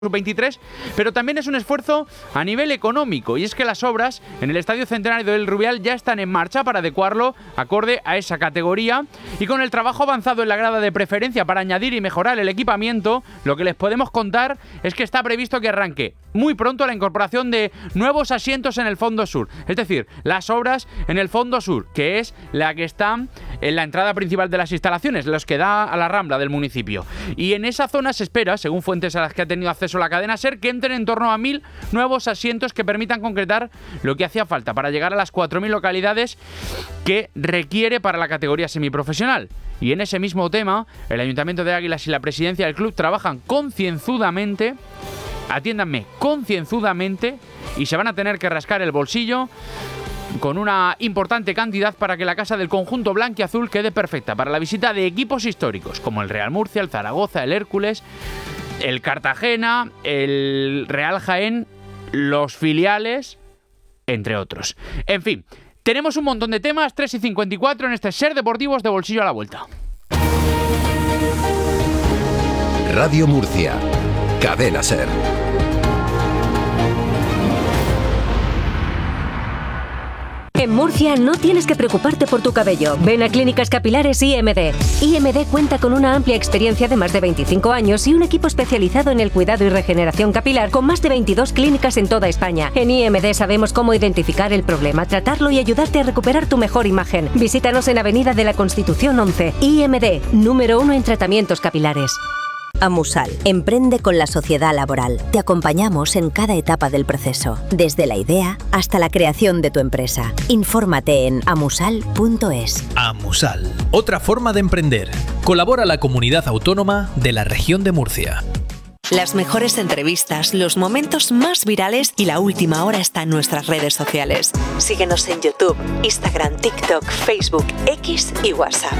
sub-23, pero también es un esfuerzo a nivel económico, y es que las obras en el Estadio Centenario del Rubial ya están en marcha para adecuarlo acorde a esa categoría, y con el trabajo avanzado en la grada de preferencia para añadir y mejorar el equipamiento, lo que les podemos contar es que está previsto que arranque muy pronto la incorporación de nuevos asientos en el fondo sur, es decir, las obras en el fondo sur, que es la que está en la entrada principal de las instalaciones, los que da a la Rambla del municipio, y en esa zona se espera, según fuentes a las que ha tenido acceso la cadena SER, que entren en torno a 1.000 nuevos asientos que permitan concretar lo que hacía falta para llegar a las 4.000 localidades que requiere para la categoría semiprofesional. Y en ese mismo tema, el Ayuntamiento de Águilas y la presidencia del club trabajan concienzudamente, atiéndanme, concienzudamente, y se van a tener que rascar el bolsillo con una importante cantidad para que la casa del conjunto blanquiazul quede perfecta para la visita de equipos históricos como el Real Murcia, el Zaragoza, el Hércules, el Cartagena, el Real Jaén, los filiales, entre otros. En fin, tenemos un montón de temas, 3:54 en este Ser Deportivos de Bolsillo a la Vuelta. Radio Murcia, Cadena Ser. En Murcia no tienes que preocuparte por tu cabello. Ven a Clínicas Capilares IMD. IMD cuenta con una amplia experiencia de más de 25 años y un equipo especializado en el cuidado y regeneración capilar con más de 22 clínicas en toda España. En IMD sabemos cómo identificar el problema, tratarlo y ayudarte a recuperar tu mejor imagen. Visítanos en Avenida de la Constitución 11. IMD, número 1 en tratamientos capilares. Amusal. Emprende con la sociedad laboral. Te acompañamos en cada etapa del proceso, desde la idea hasta la creación de tu empresa. Infórmate en amusal.es. Amusal. Otra forma de emprender. Colabora la comunidad autónoma de la región de Murcia. Las mejores entrevistas, los momentos más virales y la última hora está en nuestras redes sociales. Síguenos en YouTube, Instagram, TikTok, Facebook, X y WhatsApp.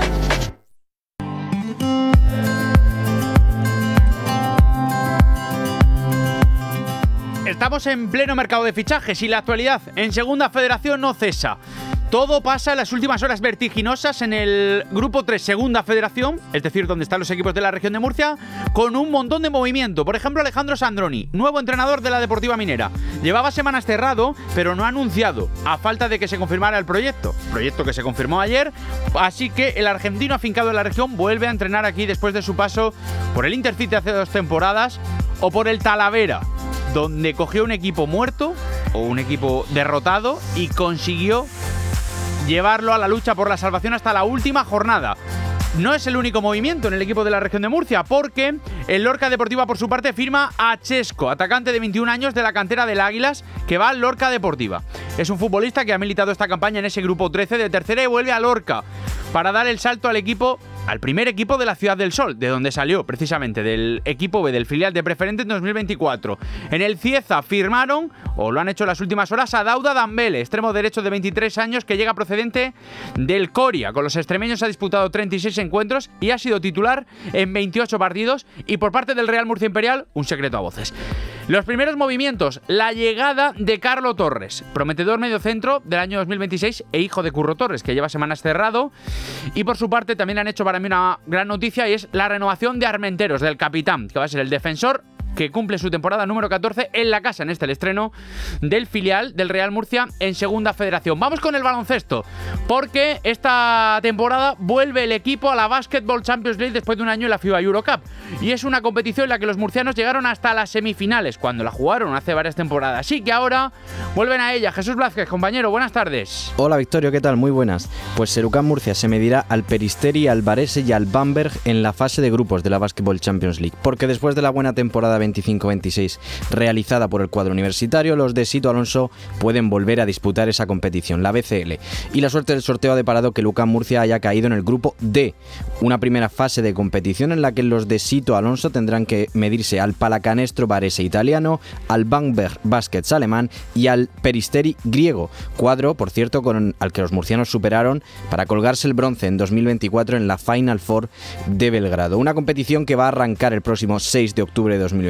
Estamos en pleno mercado de fichajes y la actualidad en Segunda Federación no cesa. Todo pasa en las últimas horas vertiginosas en el Grupo 3 Segunda Federación, es decir, donde están los equipos de la región de Murcia, con un montón de movimiento. Por ejemplo, Alejandro Sandroni, nuevo entrenador de la Deportiva Minera. Llevaba semanas cerrado, pero no ha anunciado, a falta de que se confirmara el proyecto que se confirmó ayer. Así que el argentino afincado en la región vuelve a entrenar aquí después de su paso por el Intercity hace 2 temporadas o por el Talavera, donde cogió un equipo muerto o un equipo derrotado y consiguió llevarlo a la lucha por la salvación hasta la última jornada. No es el único movimiento en el equipo de la región de Murcia, porque el Lorca Deportiva, por su parte, firma a Chesco, atacante de 21 años de la cantera del Águilas, que va al Lorca Deportiva. Es un futbolista que ha militado esta campaña en ese grupo 13 de tercera y vuelve a Lorca para dar el salto al primer equipo de la Ciudad del Sol, de donde salió precisamente, del equipo B, del filial de Preferente en 2024. En el Cieza firmaron, o lo han hecho en las últimas horas, a Dauda Dambele, extremo derecho de 23 años que llega procedente del Coria. Con los extremeños ha disputado 36 encuentros y ha sido titular en 28 partidos, y por parte del Real Murcia Imperial, un secreto a voces. Los primeros movimientos, la llegada de Carlo Torres, prometedor mediocentro del año 2026 e hijo de Curro Torres, que lleva semanas cerrado. Y por su parte también han hecho para mí una gran noticia, y es la renovación de Armenteros, del capitán, que va a ser el defensor que cumple su temporada número 14 en la casa, en el estreno del filial del Real Murcia en Segunda Federación. Vamos con el baloncesto, porque esta temporada vuelve el equipo a la Basketball Champions League después de un año en la FIBA Eurocup, y es una competición en la que los murcianos llegaron hasta las semifinales cuando la jugaron hace varias temporadas, así que ahora vuelven a ella. Jesús Blázquez, compañero, buenas tardes. Hola Victorio, ¿qué tal? Muy buenas. Pues Serucán Murcia se medirá al Peristeri, al Varese y al Bamberg en la fase de grupos de la Basketball Champions League, porque después de la buena temporada 25-26 realizada por el cuadro universitario, los de Sito Alonso pueden volver a disputar esa competición, la BCL. Y la suerte del sorteo ha deparado que Lucán Murcia haya caído en el grupo D, una primera fase de competición en la que los de Sito Alonso tendrán que medirse al Palacanestro Varese italiano, al Bamberg Baskets alemán y al Peristeri griego, cuadro, por cierto, al que los murcianos superaron para colgarse el bronce en 2024 en la Final Four de Belgrado. Una competición que va a arrancar el próximo 6 de octubre de 2024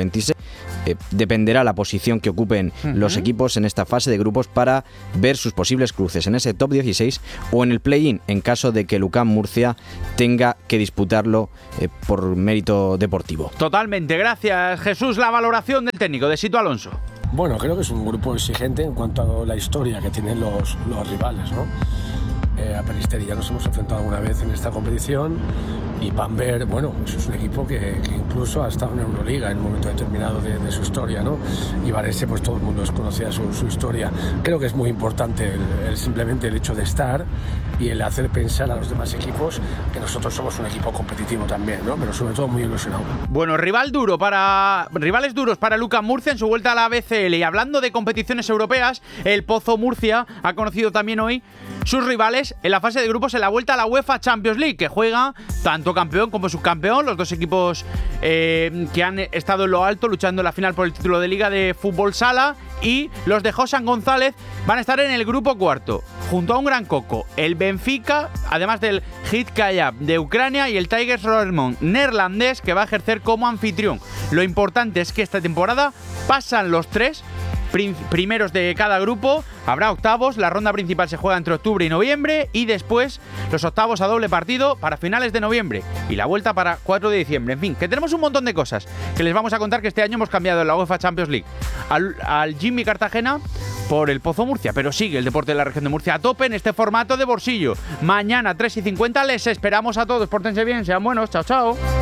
2026. Dependerá la posición que ocupen los equipos en esta fase de grupos para ver sus posibles cruces en ese top 16 o en el play-in en caso de que el UCAM Murcia tenga que disputarlo por mérito deportivo. Totalmente, gracias Jesús. La valoración del técnico de Sito Alonso. Bueno, creo que es un grupo exigente en cuanto a la historia que tienen los rivales, ¿no? A Peristeri ya nos hemos enfrentado alguna vez en esta competición y Bamberg, bueno, pues es un equipo que incluso ha estado en Euroliga en un momento determinado de su historia, ¿no? Y Varese, pues todo el mundo conocía su historia. Creo que es muy importante simplemente el hecho de estar y el hacer pensar a los demás equipos que nosotros somos un equipo competitivo también, ¿no? Pero sobre todo muy ilusionado. Bueno, rivales duros para el UCAM Murcia en su vuelta a la BCL. Y hablando de competiciones europeas, el Pozo Murcia ha conocido también hoy sus rivales en la fase de grupos en la vuelta a la UEFA Champions League, que juega tanto campeón como subcampeón, los dos equipos que han estado en lo alto luchando en la final por el título de Liga de Fútbol Sala, y los de Josan González van a estar en el grupo cuarto, junto a un gran coco, el Benfica, además del Hit Kayab de Ucrania y el Tigers Roermond neerlandés, que va a ejercer como anfitrión. Lo importante es que esta temporada pasan los tres primeros de cada grupo, habrá octavos, la ronda principal se juega entre octubre y noviembre y después los octavos a doble partido para finales de noviembre y la vuelta para 4 de diciembre. En fin, que tenemos un montón de cosas que les vamos a contar, que este año hemos cambiado en la UEFA Champions League al Jimmy Cartagena por el Pozo Murcia, pero sigue el deporte de la región de Murcia a tope en este formato de bolsillo. Mañana 3:50 les esperamos a todos, pórtense bien, sean buenos, chao chao.